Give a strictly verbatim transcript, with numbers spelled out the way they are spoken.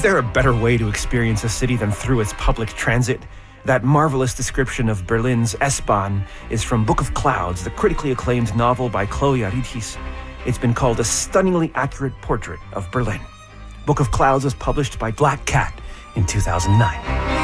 Is there a better way to experience a city than through its public transit? That marvelous description of Berlin's S-Bahn is from Book of Clouds, the critically acclaimed novel by Chloe Aridhis. It's been called a stunningly accurate portrait of Berlin. Book of Clouds was published by Black Cat in two thousand nine.